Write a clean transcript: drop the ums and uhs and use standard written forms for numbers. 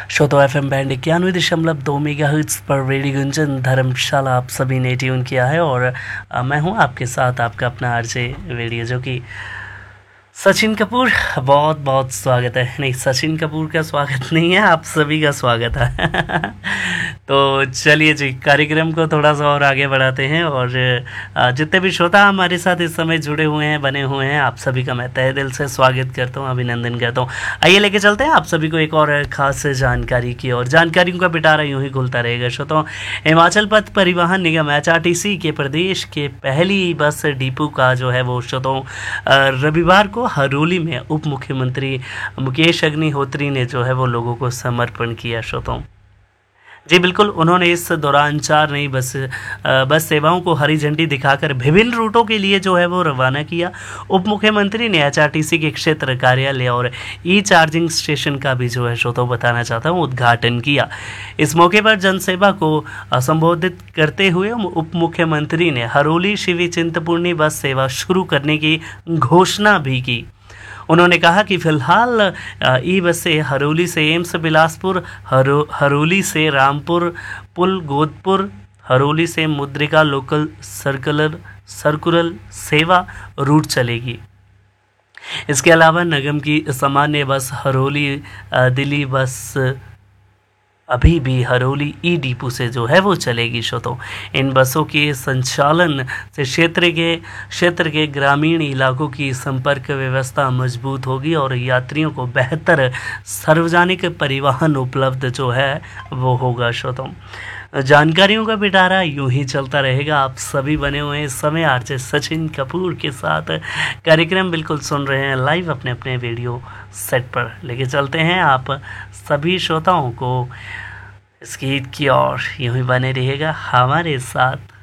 श्रोतो FM band 91.2 megahertz पर radio Gunjan धर्मशाला आप सभी ने ट्यून किया है। और मैं हूं आपके साथ आपका अपना आरजे रेडियो जो कि सचिन कपूर। बहुत बहुत स्वागत है। नहीं, सचिन कपूर का स्वागत नहीं है, आप सभी का स्वागत है। तो चलिए जी, कार्यक्रम को थोड़ा सा और आगे बढ़ाते हैं। और जितने भी श्रोता हमारे साथ इस समय जुड़े हुए हैं, बने हुए हैं, आप सभी का मैं तहे दिल से स्वागत करता हूं, अभिनंदन करता हूं। आइए लेके चलते हैं आप सभी को एक और खास जानकारी की। और जानकारियों का पिटारा यूं ही खुलता रहेगा श्रोताओं। हिमाचल पथ परिवहन निगम HRTC के प्रदेश के पहली बस डिपो का जो है वो श्रोताओं रविवार को हरोली में उप मुख्यमंत्री मुकेश अग्निहोत्री ने जो है वो लोगों को समर्पण किया श्रोताओं। जी बिल्कुल, उन्होंने इस दौरान 4 नई बस सेवाओं को हरी झंडी दिखाकर विभिन्न रूटों के लिए जो है वो रवाना किया। उप मुख्यमंत्री ने HRTC के क्षेत्र कार्यालय और चार्जिंग स्टेशन का भी जो है श्रोताओं बताना चाहता हूँ उद्घाटन किया। इस मौके पर जनसेवा को संबोधित करते हुए उप मुख्यमंत्री ने हरोली शिवी चिंतपूर्णी बस सेवा शुरू करने की घोषणा भी की। उन्होंने कहा कि फिलहाल ई बसें हरोली से एम्स बिलासपुर, हरोली से रामपुर पुल गोदपुर, हरोली से मुद्रिका लोकल सर्कुलर सेवा रूट चलेगी। इसके अलावा निगम की सामान्य बस हरोली दिल्ली बस अभी भी हरोली डिपो से जो है वो चलेगी श्रोताओं। इन बसों के संचालन से क्षेत्र के ग्रामीण इलाकों की संपर्क व्यवस्था मजबूत होगी और यात्रियों को बेहतर सार्वजनिक परिवहन उपलब्ध जो है वो होगा श्रोताओं। जानकारियों का पिटारा यूं ही चलता रहेगा। आप सभी बने हुए हैं इस समय आरजे सचिन कपूर के साथ। कार्यक्रम बिल्कुल सुन रहे हैं लाइव अपने अपने रेडियो सेट पर। लेके चलते हैं आप सभी श्रोताओं को इस गीत की ओर। यूं ही बने रहिएगा हमारे साथ।